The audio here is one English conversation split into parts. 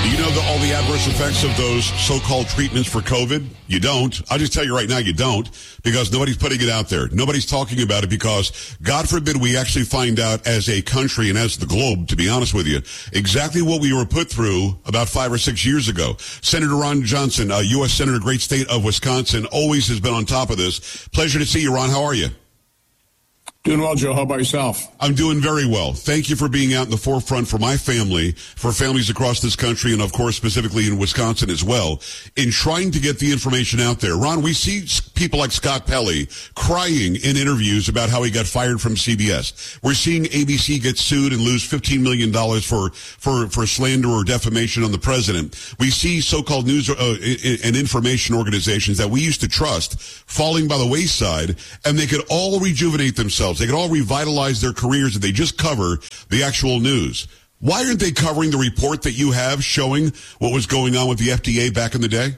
You know all the adverse effects of those so-called treatments for COVID? You don't. I'll just tell you right now, you don't, because nobody's putting it out there. Nobody's talking about it because, God forbid, we actually find out as a country and as the globe, to be honest with you, exactly what we were put through about 5 or 6 years ago. Senator Ron Johnson, U.S. Senator, great state of Wisconsin, always has been on top of this. Pleasure to see you, Ron. How are you? Doing well, Joe. How about yourself? I'm doing very well. Thank you for being out in the forefront for my family, for families across this country, and of course specifically in Wisconsin as well, in trying to get the information out there. Ron, we see people like Scott Pelley crying in interviews about how he got fired from CBS. We're seeing ABC get sued and lose $15 million for slander or defamation on the president. We see so-called news and information organizations that we used to trust falling by the wayside, and they could all rejuvenate themselves. They could all revitalize their careers if they just cover the actual news. Why aren't they covering the report that you have showing what was going on with the FDA back in the day?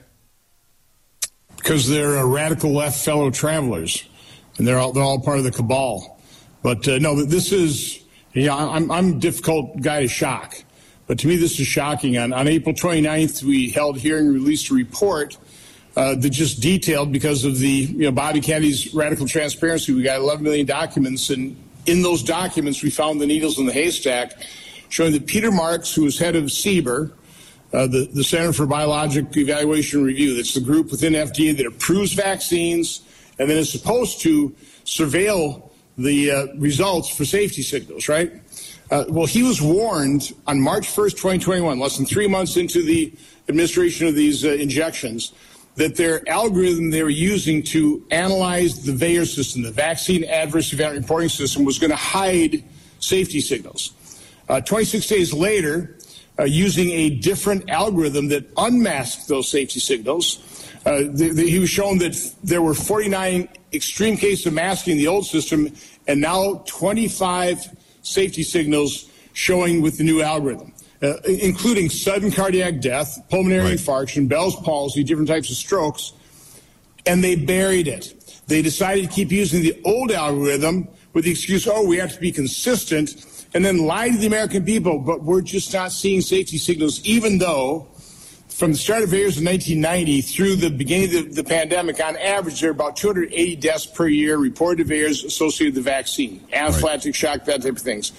Because they're a radical left fellow travelers, and they're all part of the cabal. But no, this is, I'm a difficult guy to shock. But to me, this is shocking. On April 29th, we held hearing and released a report that just detailed, because of the Bobby Kennedy's radical transparency, we got 11 million documents, and in those documents we found the needles in the haystack, showing that Peter Marks, who was head of CBER, the Center for Biologic Evaluation and Review, that's the group within FDA that approves vaccines and then is supposed to surveil the results for safety signals, right? Well, he was warned on March 1st, 2021, less than 3 months into the administration of these injections, that their algorithm they were using to analyze the VAERS system, the Vaccine Adverse Event Reporting System, was going to hide safety signals. 26 days later, using a different algorithm that unmasked those safety signals, he was shown that there were 49 extreme cases of masking in the old system, and now 25 safety signals showing with the new algorithm. Including sudden cardiac death, pulmonary infarction, Bell's palsy, different types of strokes, and they buried it. They decided to keep using the old algorithm with the excuse, we have to be consistent, and then lie to the American people, but we're just not seeing safety signals, even though from the start of VAERS in 1990 through the beginning of the pandemic, on average, there are about 280 deaths per year reported to VAERS associated with the vaccine, anaphylactic shock, that type of things.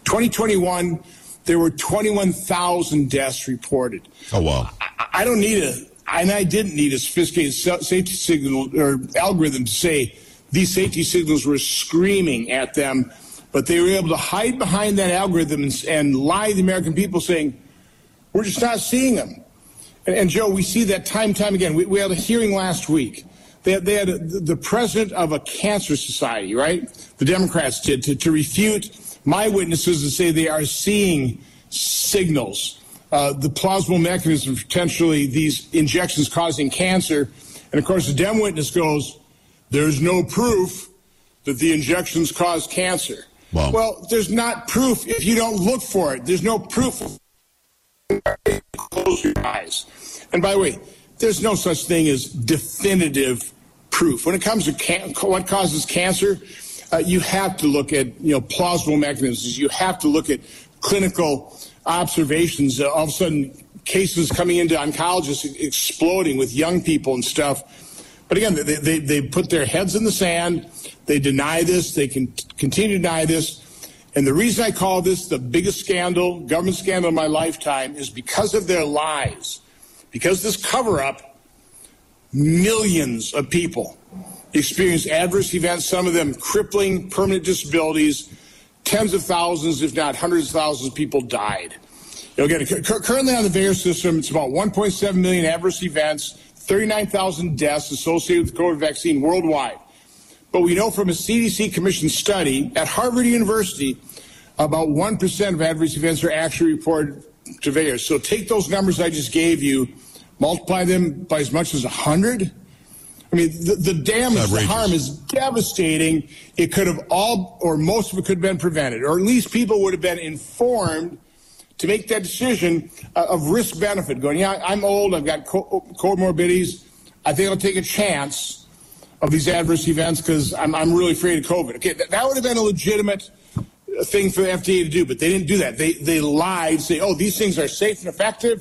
2021, there were 21,000 deaths reported. Oh, wow. I don't need I didn't need a sophisticated safety signal or algorithm to say these safety signals were screaming at them, but they were able to hide behind that algorithm and lie to the American people saying, we're just not seeing them. And Joe, we see that time and time again. We had a hearing last week. They had the president of a cancer society, right? The Democrats did, to refute my witnesses and say they are seeing signals, the plausible mechanism of potentially these injections causing cancer. And of course, the Dem witness goes, there's no proof that the injections cause cancer. Wow. Well, there's not proof if you don't look for it. There's no proof. Close your eyes. And by the way, there's no such thing as definitive proof. When it comes to what causes cancer, you have to look at plausible mechanisms. You have to look at clinical observations. All of a sudden, cases coming into oncologists exploding with young people and stuff. But again, they put their heads in the sand. They deny this. They can continue to deny this. And the reason I call this the biggest scandal, government scandal of my lifetime, is because of their lies. Because this cover-up, millions of people experience adverse events, some of them crippling, permanent disabilities. Tens of thousands, if not hundreds of thousands of people died. Again, currently on the VAERS system, it's about 1.7 million adverse events, 39,000 deaths associated with the COVID vaccine worldwide. But we know from a CDC Commission study at Harvard University, about 1% of adverse events are actually reported to VAERS. So take those numbers I just gave you, multiply them by as much as 100. I mean, the damage, the harm is devastating. It could have all, or most of it could have been prevented, or at least people would have been informed to make that decision of risk-benefit. Going, I'm old, I've got comorbidities. I think I'll take a chance of these adverse events because I'm really afraid of COVID. Okay, that would have been a legitimate thing for the FDA to do, but they didn't do that. They lied, say, these things are safe and effective,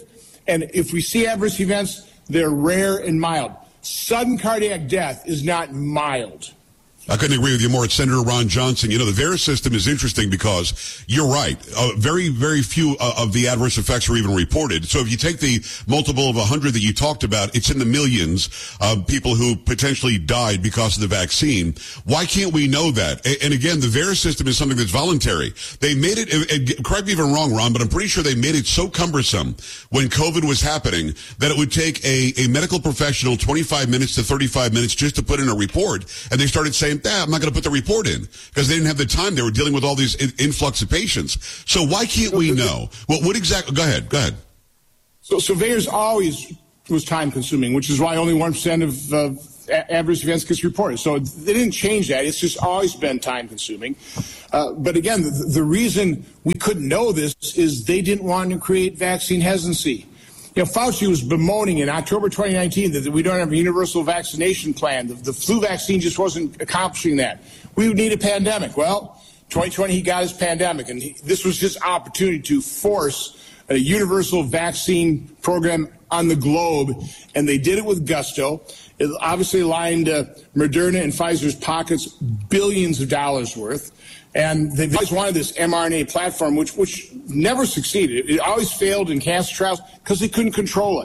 And if we see adverse events, they're rare and mild. Sudden cardiac death is not mild. I couldn't agree with you more. It's Senator Ron Johnson. You know, the VAERS system is interesting because you're right. Very, very few of the adverse effects are even reported. So if you take the multiple of 100 that you talked about, it's in the millions of people who potentially died because of the vaccine. Why can't we know that? And again, the VAERS system is something that's voluntary. They made it, correct me if I'm wrong, Ron, but I'm pretty sure they made it so cumbersome when COVID was happening that it would take a medical professional 25 minutes to 35 minutes just to put in a report. And they started saying, I'm not going to put the report in because they didn't have the time. They were dealing with all these influx of patients. So why can't we know? Well, what exactly? Go ahead. So VAERS always was time consuming, which is why only 1% of adverse events gets reported. So they didn't change that. It's just always been time consuming. But again, the reason we couldn't know this is they didn't want to create vaccine hesitancy. You know, Fauci was bemoaning in October 2019 that we don't have a universal vaccination plan. The flu vaccine just wasn't accomplishing that. We would need a pandemic. Well, 2020, he got his pandemic, and this was his opportunity to force a universal vaccine program on the globe, and they did it with gusto. It obviously lined Moderna and Pfizer's pockets billions of dollars worth. And they've always wanted this mRNA platform, which never succeeded. It always failed in cancer trials because they couldn't control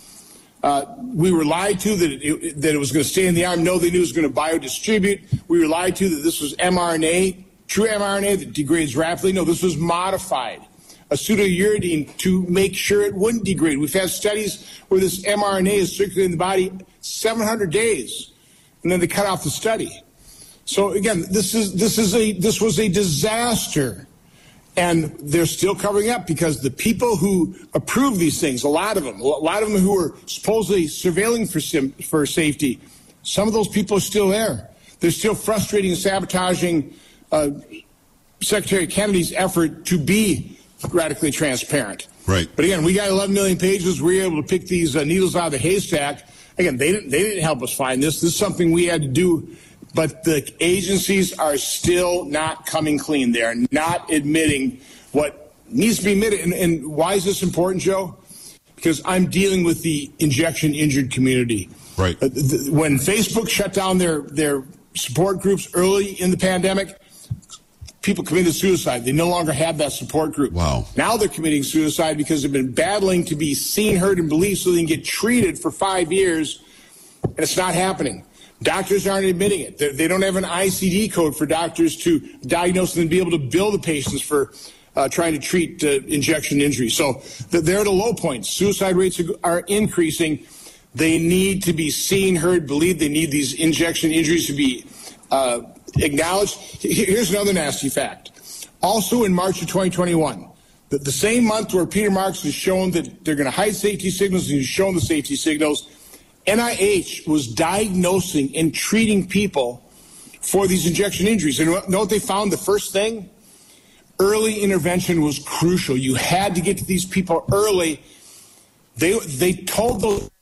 it. We were lied to that it was going to stay in the arm. No, they knew it was going to biodistribute. We were lied to that this was mRNA, true mRNA that degrades rapidly. No, this was modified, a pseudouridine to make sure it wouldn't degrade. We've had studies where this mRNA is circulating in the body 700 days, and then they cut off the study. So again, this was a disaster, and they're still covering up because the people who approve these things, a lot of them who are supposedly surveilling for safety, some of those people are still there. They're still frustrating and sabotaging Secretary Kennedy's effort to be radically transparent. Right. But again, we got 11 million pages. We were able to pick these needles out of the haystack. Again, they didn't help us find this. This is something we had to do. But the agencies are still not coming clean. They are not admitting what needs to be admitted. And why is this important, Joe? Because I'm dealing with the injection-injured community. Right. When Facebook shut down their support groups early in the pandemic, people committed suicide. They no longer have that support group. Wow. Now they're committing suicide because they've been battling to be seen, heard, and believed so they can get treated for 5 years, and it's not happening. Doctors aren't admitting it. They don't have an ICD code for doctors to diagnose and be able to bill the patients for trying to treat injection injuries. So they're at a low point. Suicide rates are increasing. They need to be seen, heard, believed. They need these injection injuries to be acknowledged. Here's another nasty fact. Also in March of 2021, the same month where Peter Marks has shown that they're going to hide safety signals and he's shown the safety signals, NIH was diagnosing and treating people for these injection injuries. And you know what they found? The first thing? Early intervention was crucial. You had to get to these people early. They told those,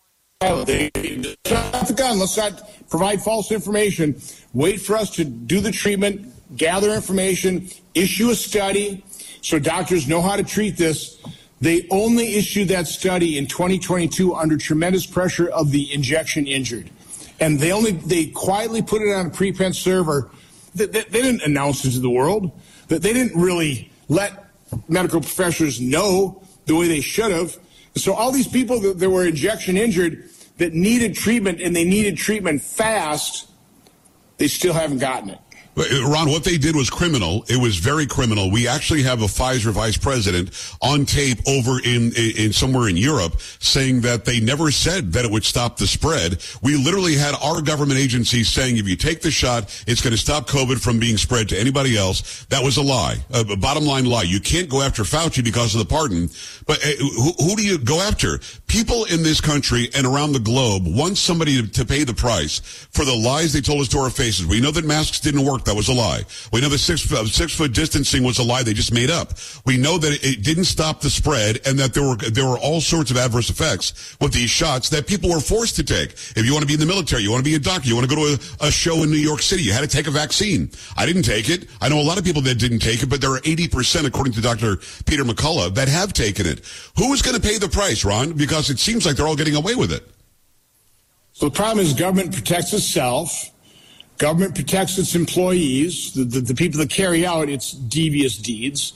let's not provide false information. Wait for us to do the treatment, gather information, issue a study so doctors know how to treat this. They only issued that study in 2022 under tremendous pressure of the injection injured. And they quietly put it on a preprint server. They didn't announce it to the world. They didn't really let medical professionals know the way they should have. So all these people that were injection injured that needed treatment, and they needed treatment fast, they still haven't gotten it. Ron, what they did was criminal. It was very criminal. We actually have a Pfizer vice president on tape over in somewhere in Europe saying that they never said that it would stop the spread. We literally had our government agencies saying if you take the shot, it's going to stop COVID from being spread to anybody else. That was a lie, a bottom line lie. You can't go after Fauci because of the pardon, but who do you go after? People in this country and around the globe want somebody to pay the price for the lies they told us to our faces. We know that masks didn't work. That was a lie. We know that 6 foot distancing was a lie they just made up. We know that it didn't stop the spread and that there were all sorts of adverse effects with these shots that people were forced to take. If you want to be in the military, you want to be a doctor, you want to go to a show in New York City, you had to take a vaccine. I didn't take it. I know a lot of people that didn't take it, but there are 80%, according to Dr. Peter McCullough, that have taken it. Who is going to pay the price, Ron? Because it seems like they're all getting away with it. So the problem is government protects itself. Government protects its employees, the people that carry out its devious deeds.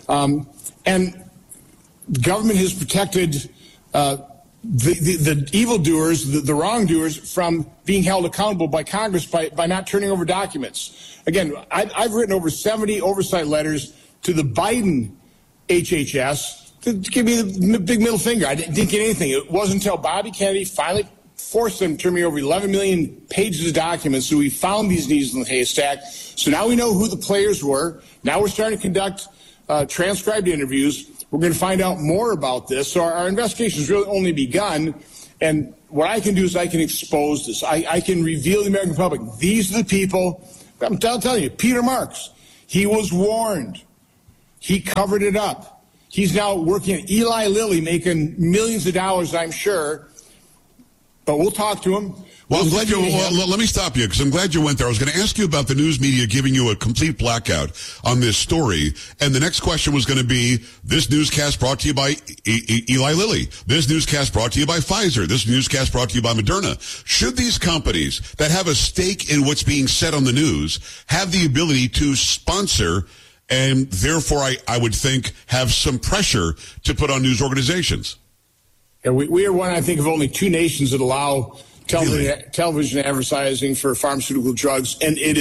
And government has protected the evildoers, the wrongdoers, from being held accountable by Congress by not turning over documents. Again, I've written over 70 oversight letters to the Biden HHS to give me the big middle finger. I didn't get anything. It wasn't until Bobby Kennedy finally forced them to turn me over 11 million pages of documents, so we found these needles in the haystack. So now we know who the players were. Now we're starting to conduct transcribed interviews. We're going to find out more about this. So our investigation has really only begun. And what I can do is I can expose this. I can reveal to the American public. These are the people. I'm telling you, Peter Marks, he was warned. He covered it up. He's now working at Eli Lilly, making millions of dollars, I'm sure. But we'll talk to him. Well, I'm glad let me stop you, because I'm glad you went there. I was going to ask you about the news media giving you a complete blackout on this story. And the next question was going to be, this newscast brought to you by Eli Lilly. This newscast brought to you by Pfizer. This newscast brought to you by Moderna. Should these companies that have a stake in what's being said on the news have the ability to sponsor and therefore, I would think, have some pressure to put on news organizations? Yeah, we are one, I think, of only 2 nations that allow television advertising for pharmaceutical drugs, and it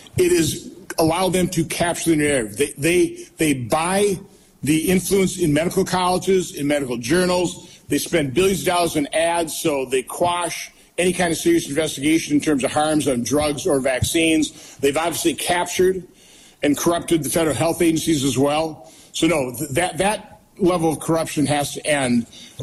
is allow them to capture the narrative. They buy the influence in medical colleges, in medical journals. They spend billions of dollars on ads, so they quash any kind of serious investigation in terms of harms on drugs or vaccines. They've obviously captured and corrupted the federal health agencies as well. So no, that level of corruption has to end.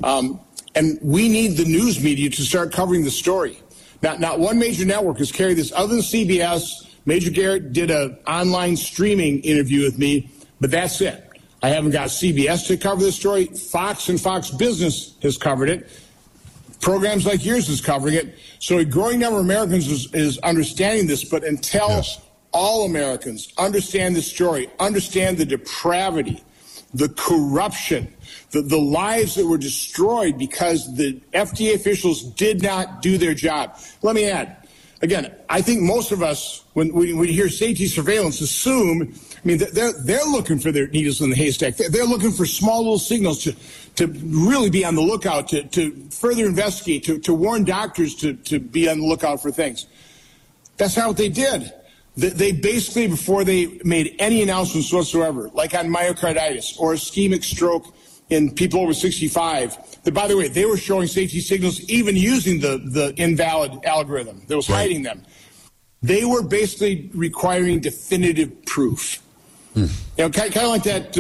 And we need the news media to start covering the story. Not one major network has carried this other than CBS. Major Garrett did an online streaming interview with me, but that's it. I haven't got CBS to cover this story. Fox and Fox Business has covered it. Programs like yours is covering it. So a growing number of Americans is understanding this, but until all Americans understand this story, understand the depravity, the corruption, the lives that were destroyed because the FDA officials did not do their job. Let me add, again, I think most of us, when we hear safety surveillance, assume, they're looking for their needles in the haystack. They're looking for small little signals to really be on the lookout, to further investigate, to warn doctors to be on the lookout for things. That's not what they did. They basically, before they made any announcements whatsoever, like on myocarditis or ischemic stroke in people over 65, that, by the way, they were showing safety signals even using the invalid algorithm that was hiding them. They were basically requiring definitive proof. You know, kind of like that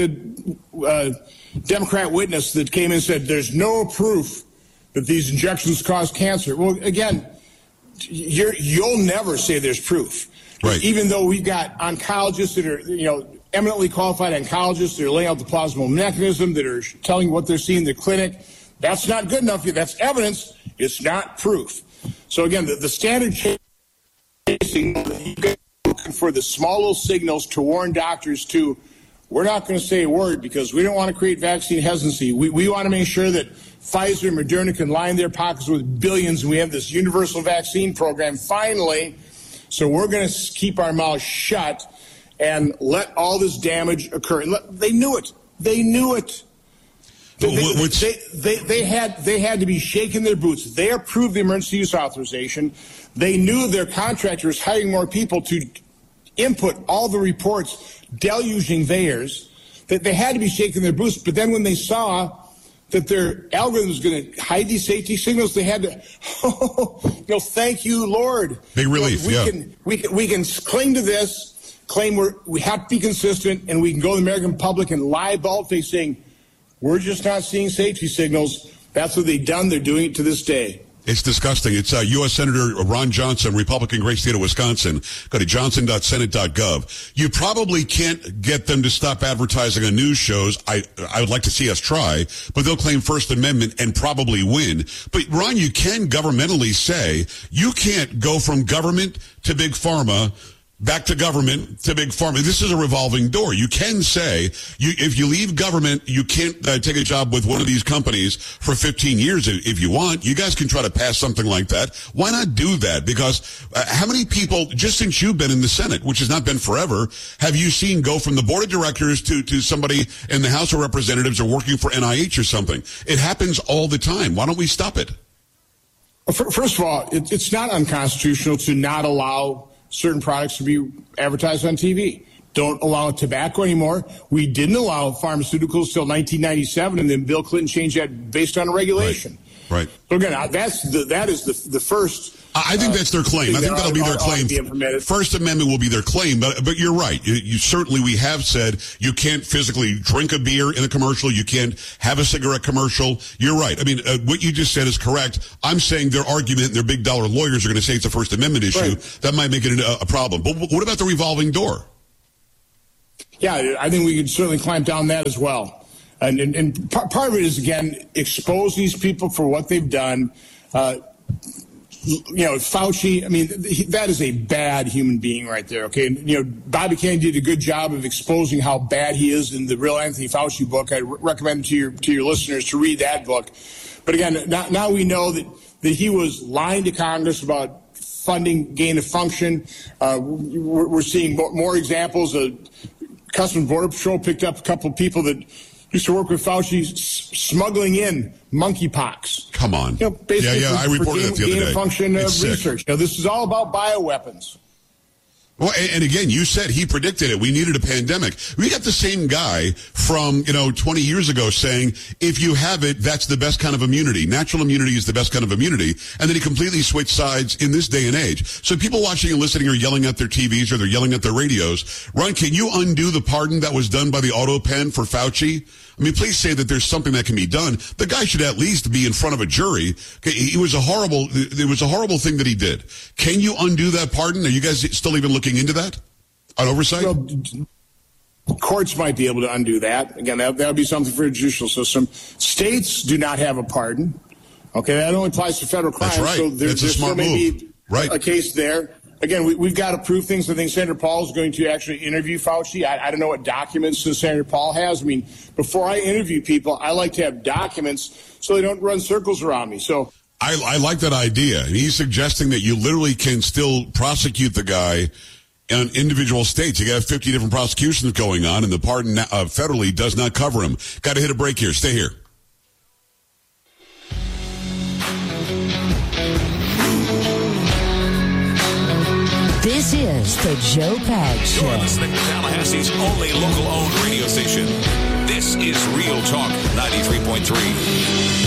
Democrat witness that came in and said, there's no proof that these injections cause cancer. Well, again, you'll never say there's proof. Right. Even though we've got oncologists that are, eminently qualified oncologists that are laying out the plausible mechanism, that are telling what they're seeing in the clinic, that's not good enough. That's evidence. It's not proof. So again, the standard chasing, you get looking for the small little signals to warn doctors to, we're not going to say a word because we don't want to create vaccine hesitancy. We want to make sure that Pfizer and Moderna can line their pockets with billions, and we have this universal vaccine program finally. So we're going to keep our mouths shut and let all this damage occur. And they knew it. They knew it. They had to be shaking their boots. They approved the emergency use authorization. They knew their contractor was hiring more people to input all the reports, deluging theirs. That they had to be shaking their boots. But then when they saw that their algorithm was going to hide these safety signals, they had to, thank you, Lord. Big relief, we can cling to this, claim we have to be consistent, and we can go to the American public and lie bald-faced saying, we're just not seeing safety signals. That's what they've done. They're doing it to this day. It's disgusting. It's U.S. Senator Ron Johnson, Republican, great state of Wisconsin. Go to johnson.senate.gov. You probably can't get them to stop advertising on news shows. I would like to see us try, but they'll claim First Amendment and probably win. But, Ron, you can governmentally say you can't go from government to big pharma, back to government to big pharma. This is a revolving door. You can say, if you leave government, you can't take a job with one of these companies for 15 years if you want. You guys can try to pass something like that. Why not do that? Because how many people, just since you've been in the Senate, which has not been forever, have you seen go from the board of directors to somebody in the House of Representatives or working for NIH or something? It happens all the time. Why don't we stop it? First of all, it's not unconstitutional to not allow certain products to be advertised on TV. Don't allow tobacco anymore. We didn't allow pharmaceuticals till 1997, and then Bill Clinton changed that based on a regulation. Right. So again, that is the first. I think that's their claim. I think that'll be their claim. First Amendment will be their claim, but you're right. You certainly, we have said you can't physically drink a beer in a commercial. You can't have a cigarette commercial. You're right. I mean, what you just said is correct. I'm saying their argument, their big dollar lawyers are going to say it's a First Amendment issue. Right. That might make it a problem. But what about the revolving door? Yeah, I think we could certainly clamp down that as well. And part of it is, again, expose these people for what they've done. Fauci, I mean, that is a bad human being right there, okay? And, Bobby Kennedy did a good job of exposing how bad he is in the Real Anthony Fauci book. I recommend to your listeners to read that book. But again, now we know that he was lying to Congress about funding gain of function. We're seeing more examples. Customs and Border Patrol picked up a couple of people that used to work with Fauci smuggling in monkeypox. Come on. Basically I reported that the other day. Gain of function research. This is all about bioweapons. Well, and again, you said he predicted it. We needed a pandemic. We got the same guy from, 20 years ago saying, if you have it, that's the best kind of immunity. Natural immunity is the best kind of immunity. And then he completely switched sides in this day and age. So people watching and listening are yelling at their TVs or they're yelling at their radios. Ron, can you undo the pardon that was done by the auto pen for Fauci? I mean, please say that there's something that can be done. The guy should at least be in front of a jury. It was a horrible thing that he did. Can you undo that pardon? Are you guys still even looking into that on oversight? Well, courts might be able to undo that. Again, that would be something for a judicial system. States do not have a pardon. Okay, that only applies to federal crimes. That's right. So That's a smart move. Right. A case there. Again, we've got to prove things. I think Senator Paul is going to actually interview Fauci. I don't know what documents Senator Paul has. I mean, before I interview people, I like to have documents so they don't run circles around me. So I like that idea. And he's suggesting that you literally can still prosecute the guy in individual states. You got 50 different prosecutions going on, and the pardon federally does not cover him. Got to hit a break here. Stay here. This is the Joe Pags Show. You're listening to Tallahassee's only local-owned radio station. This is Real Talk 93.3.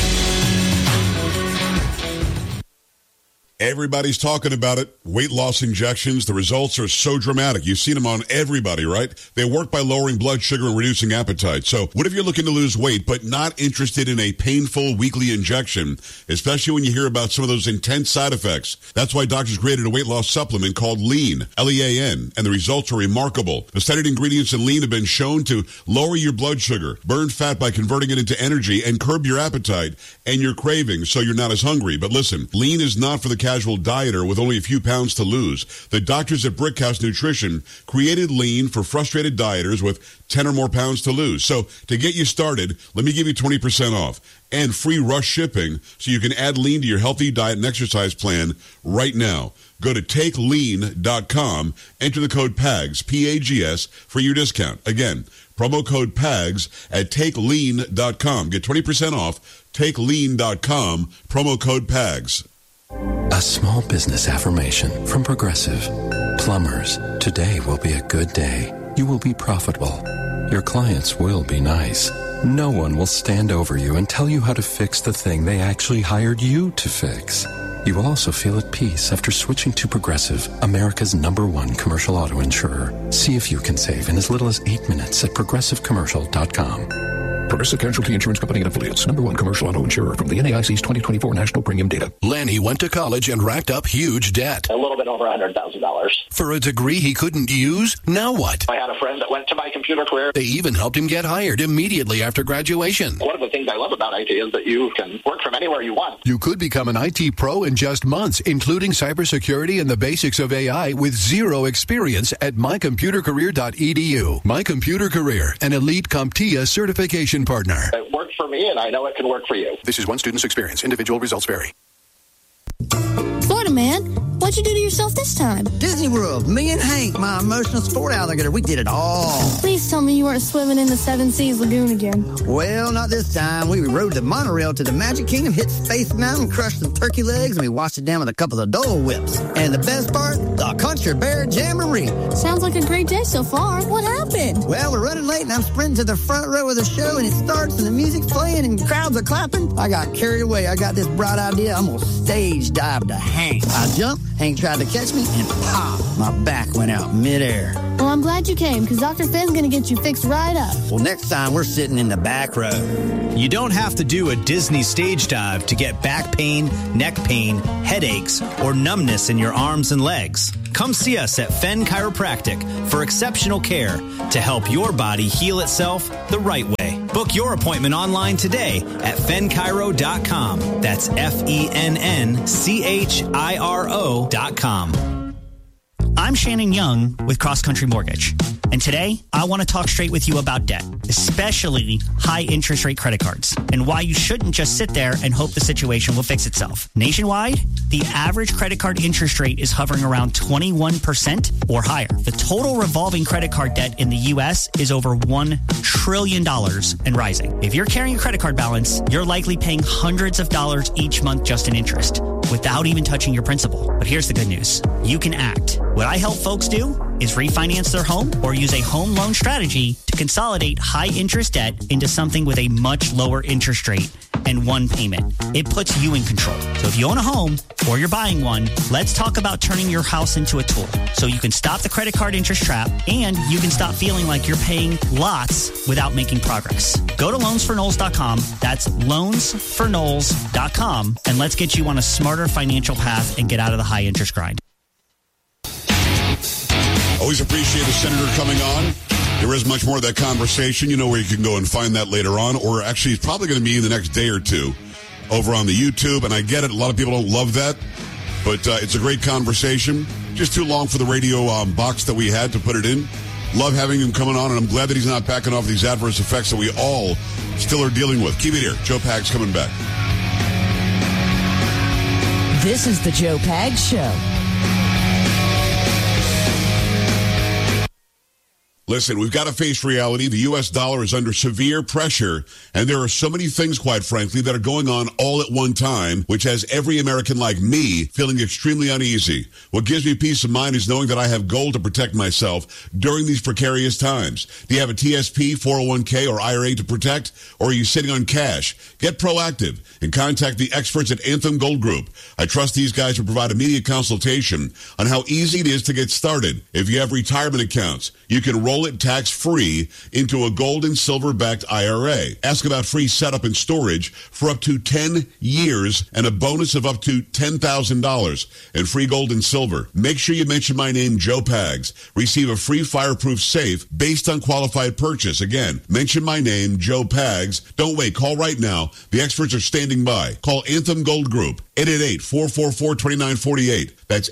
Everybody's talking about it. Weight loss injections. The results are so dramatic. You've seen them on everybody, right? They work by lowering blood sugar and reducing appetite. So what if you're looking to lose weight but not interested in a painful weekly injection, especially when you hear about some of those intense side effects? That's why doctors created a weight loss supplement called Lean, L-E-A-N, and the results are remarkable. The studied ingredients in Lean have been shown to lower your blood sugar, burn fat by converting it into energy, and curb your appetite and your cravings so you're not as hungry. But listen, Lean is not for the casual dieter with only a few pounds to lose. The doctors at Brickhouse Nutrition created Lean for frustrated dieters with 10 or more pounds to lose. So to get you started, let me give you 20% off and free rush shipping so you can add Lean to your healthy diet and exercise plan right now. Go to takelean.com, enter the code PAGS, P-A-G-S, for your discount. Again, promo code PAGS at takelean.com. Get 20% off, takelean.com, promo code PAGS. A small business affirmation from Progressive. Plumbers, today will be a good day. You will be profitable. Your clients will be nice. No one will stand over you and tell you how to fix the thing they actually hired you to fix. You will also feel at peace after switching to Progressive, America's #1 commercial auto insurer. See if you can save in as little as 8 minutes at progressivecommercial.com. Progressive Casualty Insurance Company and Affiliates. #1 commercial auto insurer from the NAIC's 2024 National Premium Data. Lanny went to college and racked up huge debt. A little bit over $100,000. For a degree he couldn't use? Now what? I had a friend that went to my computer career. They even helped him get hired immediately after graduation. One of the things I love about IT is that you can work from anywhere you want. You could become an IT pro in just months, including cybersecurity and the basics of AI with zero experience at mycomputercareer.edu. My Computer Career, an elite CompTIA certification partner. It worked for me, and I know it can work for you. This is one student's experience. Individual results vary. Florida man, what'd you do to yourself this time? Disney World. Me and Hank, my emotional sport alligator, we did it all. Please tell me you weren't swimming in the Seven Seas Lagoon again. Well, not this time. We rode the monorail to the Magic Kingdom, hit Space Mountain, crushed some turkey legs, and we washed it down with a couple of Dole Whips. And the best part, the Country Bear Jamboree. Sounds like a great day so far. What happened? Well, we're running late, and I'm sprinting to the front row of the show, and it starts, and the music's playing, and crowds are clapping. I got carried away. I got this bright idea. I'm going to stage dive to Hank. I jumped, Hank tried to catch me, and pop, my back went out midair. Well, I'm glad you came, because Dr. Finn's going to get you fixed right up. Well, next time, we're sitting in the back row. You don't have to do a Disney stage dive to get back pain, neck pain, headaches, or numbness in your arms and legs. Come see us at Fenn Chiropractic for exceptional care to help your body heal itself the right way. Book your appointment online today at fennchiro.com. That's FENNCHIRO.com. I'm Shannon Young with Cross Country Mortgage, and today I want to talk straight with you about debt, especially high interest rate credit cards, and why you shouldn't just sit there and hope the situation will fix itself. Nationwide, the average credit card interest rate is hovering around 21% or higher. The total revolving credit card debt in the U.S. is over $1 trillion and rising. If you're carrying a credit card balance, you're likely paying hundreds of dollars each month just in interest, without even touching your principal. But here's the good news. You can act. What I help folks do is refinance their home or use a home loan strategy to consolidate high interest debt into something with a much lower interest rate and one payment. It puts you in control. So if you own a home or you're buying one, let's talk about turning your house into a tool so you can stop the credit card interest trap and you can stop feeling like you're paying lots without making progress. Go to loansforknowles.com. That's loansforknowles.com, and let's get you on a smarter financial path and get out of the high interest grind. Always appreciate the senator coming on. There is much more of that conversation. You know where you can go and find that later on, or actually it's probably going to be in the next day or two over on the YouTube. And I get it. A lot of people don't love that, but it's a great conversation. Just too long for the radio box that we had to put it in. Love having him coming on, and I'm glad that he's not backing off these adverse effects that we all still are dealing with. Keep it here. Joe Pags coming back. This is the Joe Pags Show. Listen, we've got to face reality. The U.S. dollar is under severe pressure, and there are so many things, quite frankly, that are going on all at one time, which has every American like me feeling extremely uneasy. What gives me peace of mind is knowing that I have gold to protect myself during these precarious times. Do you have a TSP, 401k, or IRA to protect, or are you sitting on cash? Get proactive and contact the experts at Anthem Gold Group. I trust these guys to provide immediate consultation on how easy it is to get started. If you have retirement accounts, you can roll it tax-free into a gold and silver-backed IRA. Ask about free setup and storage for up to 10 years and a bonus of up to $10,000 and free gold and silver. Make sure you mention my name, Joe Pags. Receive a free fireproof safe based on qualified purchase. Again, mention my name, Joe Pags. Don't wait. Call right now. The experts are standing by. Call Anthem Gold Group, 888-444-2948. That's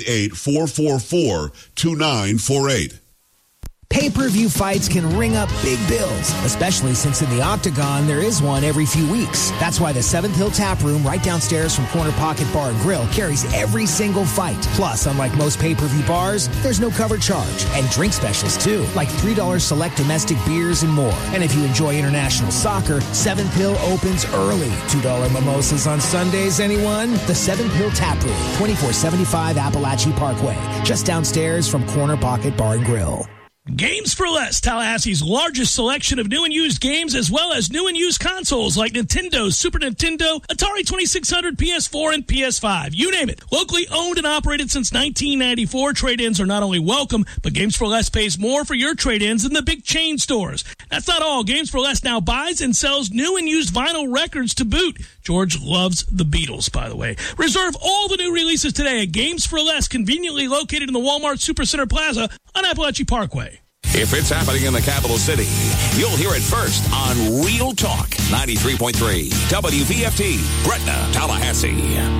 888-444-2948. Pay-per-view fights can ring up big bills, especially since in the Octagon there is one every few weeks. That's why the Seventh Hill Tap Room right downstairs from Corner Pocket Bar and Grill carries every single fight. Plus, unlike most pay-per-view bars, there's no cover charge. And drink specials too, like $3 select domestic beers and more. And if you enjoy international soccer, Seventh Hill opens early. $2 mimosas on Sundays, anyone? The Seventh Hill Tap Room, 2475 Appalachia Parkway, just downstairs from Corner Pocket Bar and Grill. Games for Less, Tallahassee's largest selection of new and used games, as well as new and used consoles like Nintendo, Super Nintendo, Atari 2600, PS4, and PS5. You name it. Locally owned and operated since 1994, trade-ins are not only welcome, but Games for Less pays more for your trade-ins than the big chain stores. That's not all. Games for Less now buys and sells new and used vinyl records to boot. George loves the Beatles, by the way. Reserve all the new releases today at Games for Less, conveniently located in the Walmart Supercenter Plaza on Appalachia Parkway. If it's happening in the capital city, you'll hear it first on Real Talk 93.3 WVFT, Gretna, Tallahassee.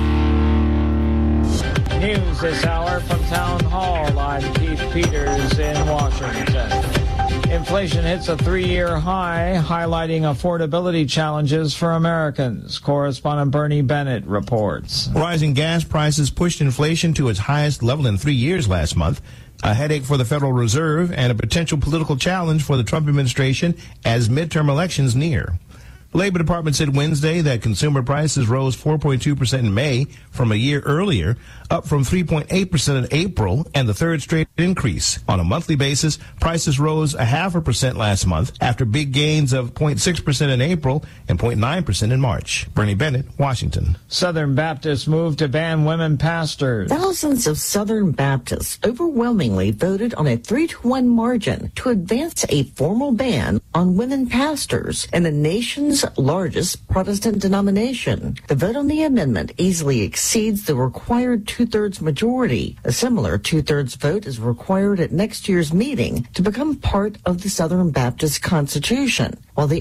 News this hour from Town Hall. I'm Keith Peters in Washington. Inflation hits a 3-year high, highlighting affordability challenges for Americans. Correspondent Bernie Bennett reports. Rising gas prices pushed inflation to its highest level in 3 years last month. A headache for the Federal Reserve and a potential political challenge for the Trump administration as midterm elections near. The Labor Department said Wednesday that consumer prices rose 4.2% in May from a year earlier, up from 3.8% in April, and the third straight increase. On a monthly basis, prices rose 0.5% last month after big gains of 0.6% in April and 0.9% in March. Bernie Bennett, Washington. Southern Baptists moved to ban women pastors. Thousands of Southern Baptists overwhelmingly voted on a 3-to-1 margin to advance a formal ban on women pastors in the nation's largest Protestant denomination. The vote on the amendment easily exceeds the required 2/3 majority. A similar 2/3 vote is required at next year's meeting to become part of the Southern Baptist Constitution. While the